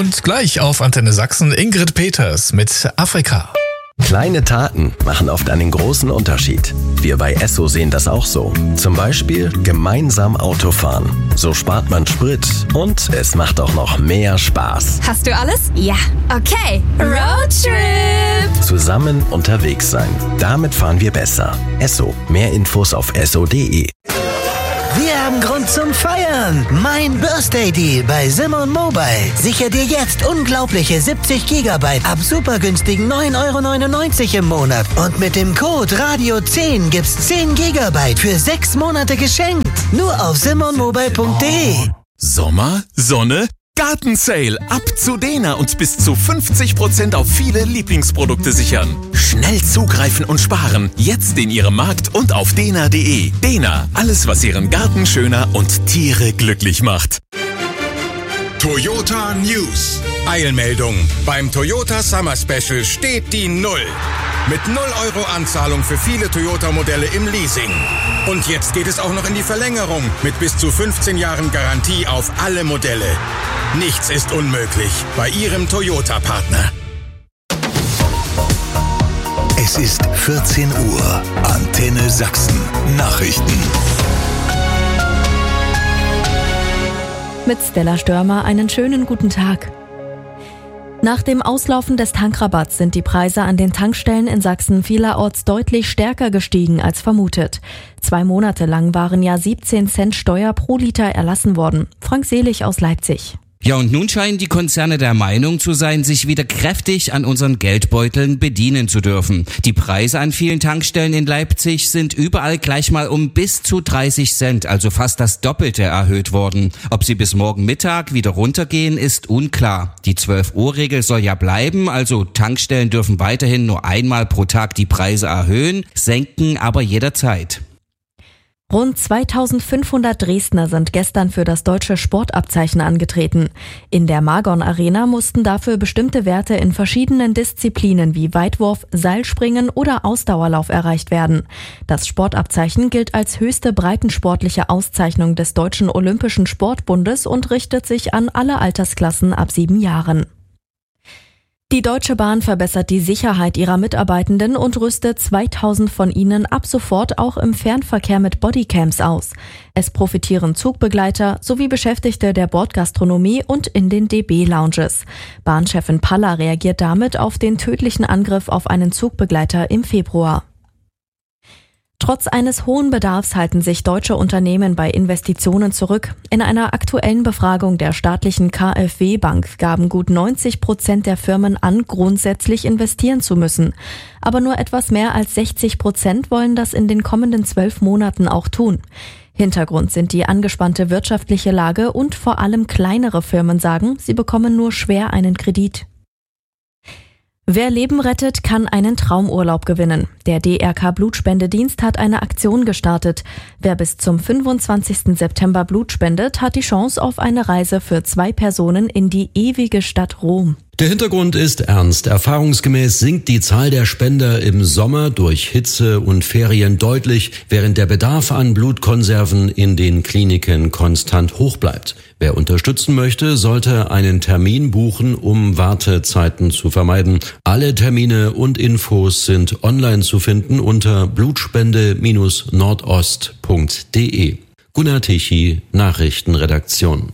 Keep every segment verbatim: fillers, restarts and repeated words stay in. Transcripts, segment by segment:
Und gleich auf Antenne Sachsen Ingrid Peters mit Afrika. Kleine Taten machen oft einen großen Unterschied. Wir bei Esso sehen das auch so. Zum Beispiel gemeinsam Autofahren. So spart man Sprit und es macht auch noch mehr Spaß. Hast du alles? Ja. Okay. Roadtrip! Zusammen unterwegs sein. Damit fahren wir besser. Esso. Mehr Infos auf esso punkt de. Wir haben Grund zum Feiern. Mein Birthday Deal bei Simon Mobile. Sicher dir jetzt unglaubliche siebzig Gigabyte ab super günstigen neun Euro neunundneunzig im Monat. Und mit dem Code Radio zehn gibt's zehn Gigabyte für sechs Monate geschenkt. Nur auf simon mobile punkt de. Sommer, Sonne, Gartensale. Ab zu Dena und bis zu fünfzig Prozent auf viele Lieblingsprodukte sichern. Schnell zugreifen und sparen. Jetzt in Ihrem Markt und auf dena punkt de. Dena, alles was Ihren Garten schöner und Tiere glücklich macht. Toyota News. Eilmeldung. Beim Toyota Summer Special steht die Null. Mit null Euro Anzahlung für viele Toyota-Modelle im Leasing. Und jetzt geht es auch noch in die Verlängerung mit bis zu fünfzehn Jahren Garantie auf alle Modelle. Nichts ist unmöglich bei Ihrem Toyota-Partner. Es ist vierzehn Uhr. Antenne Sachsen. Nachrichten. Mit Stella Störmer einen schönen guten Tag. Nach dem Auslaufen des Tankrabatts sind die Preise an den Tankstellen in Sachsen vielerorts deutlich stärker gestiegen als vermutet. Zwei Monate lang waren ja siebzehn Cent Steuer pro Liter erlassen worden. Frank Selig aus Leipzig. Ja, und nun scheinen die Konzerne der Meinung zu sein, sich wieder kräftig an unseren Geldbeuteln bedienen zu dürfen. Die Preise an vielen Tankstellen in Leipzig sind überall gleich mal um bis zu dreißig Cent, also fast das Doppelte erhöht worden. Ob sie bis morgen Mittag wieder runtergehen, ist unklar. Die zwölf Uhr Regel soll ja bleiben, also Tankstellen dürfen weiterhin nur einmal pro Tag die Preise erhöhen, senken aber jederzeit. Rund zweitausendfünfhundert Dresdner sind gestern für das deutsche Sportabzeichen angetreten. In der Margon Arena mussten dafür bestimmte Werte in verschiedenen Disziplinen wie Weitwurf, Seilspringen oder Ausdauerlauf erreicht werden. Das Sportabzeichen gilt als höchste breitensportliche Auszeichnung des Deutschen Olympischen Sportbundes und richtet sich an alle Altersklassen ab sieben Jahren. Die Deutsche Bahn verbessert die Sicherheit ihrer Mitarbeitenden und rüstet zweitausend von ihnen ab sofort auch im Fernverkehr mit Bodycams aus. Es profitieren Zugbegleiter sowie Beschäftigte der Bordgastronomie und in den D B-Lounges. Bahnchefin Paller reagiert damit auf den tödlichen Angriff auf einen Zugbegleiter im Februar. Trotz eines hohen Bedarfs halten sich deutsche Unternehmen bei Investitionen zurück. In einer aktuellen Befragung der staatlichen KfW-Bank gaben gut neunzig Prozent der Firmen an, grundsätzlich investieren zu müssen. Aber nur etwas mehr als sechzig Prozent wollen das in den kommenden zwölf Monaten auch tun. Hintergrund sind die angespannte wirtschaftliche Lage und vor allem kleinere Firmen sagen, sie bekommen nur schwer einen Kredit. Wer Leben rettet, kann einen Traumurlaub gewinnen. Der D R K Blutspendedienst hat eine Aktion gestartet. Wer bis zum fünfundzwanzigsten September Blut spendet, hat die Chance auf eine Reise für zwei Personen in die ewige Stadt Rom. Der Hintergrund ist ernst. Erfahrungsgemäß sinkt die Zahl der Spender im Sommer durch Hitze und Ferien deutlich, während der Bedarf an Blutkonserven in den Kliniken konstant hoch bleibt. Wer unterstützen möchte, sollte einen Termin buchen, um Wartezeiten zu vermeiden. Alle Termine und Infos sind online zu finden unter blutspende Bindestrich nordost punkt de. Gunnar Tichy, Nachrichtenredaktion.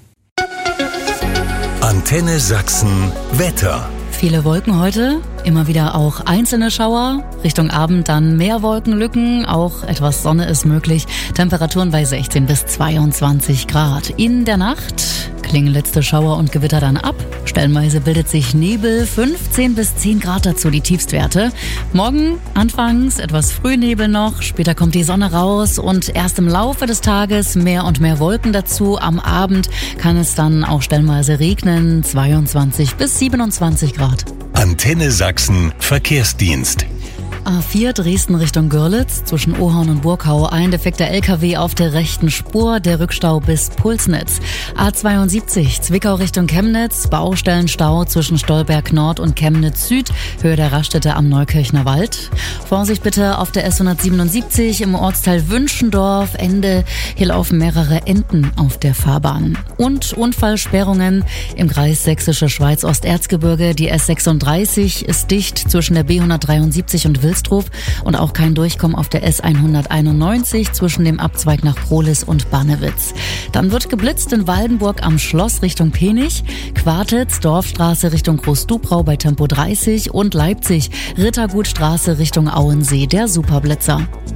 Antenne Sachsen Wetter. Viele Wolken heute, immer wieder auch einzelne Schauer. Richtung Abend dann mehr Wolkenlücken, auch etwas Sonne ist möglich. Temperaturen bei sechzehn bis zweiundzwanzig Grad. In der Nacht klingen letzte Schauer und Gewitter dann ab. Stellenweise bildet sich Nebel, fünfzehn bis zehn Grad dazu die Tiefstwerte. Morgen anfangs etwas Frühnebel noch, später kommt die Sonne raus und erst im Laufe des Tages mehr und mehr Wolken dazu. Am Abend kann es dann auch stellenweise regnen, zweiundzwanzig bis siebenundzwanzig Grad. Antenne Sachsen Verkehrsdienst. A vier Dresden Richtung Görlitz, zwischen Ohorn und Burkau ein defekter L K W auf der rechten Spur, der Rückstau bis Pulsnitz. A zweiundsiebzig Zwickau Richtung Chemnitz, Baustellenstau zwischen Stolberg Nord und Chemnitz Süd, Höhe der Raststätte am Neukirchner Wald. Vorsicht bitte auf der S hundertsiebenundsiebzig im Ortsteil Wünschendorf, Ende, hier laufen mehrere Enten auf der Fahrbahn. Und Unfallsperrungen im Kreis Sächsische Schweiz Osterzgebirge, die S sechsunddreißig ist dicht zwischen der B hundertdreiundsiebzig und Wilsdruf und auch kein Durchkommen auf der S hunderteinundneunzig zwischen dem Abzweig nach Prohlis und Bannewitz. Dann wird geblitzt in Waldenburg am Schloss Richtung Penich, Quartitz, Dorfstraße Richtung Großdubrau bei Tempo dreißig und Leipzig, Rittergutstraße Richtung Auensee, der Superblitzer.